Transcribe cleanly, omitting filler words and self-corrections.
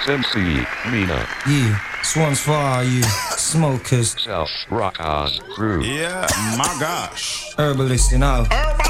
MC, Mina, Yeah, this one's for all you smokers, Self, Rock On, Crew. Yeah, my gosh. herbalists, and all.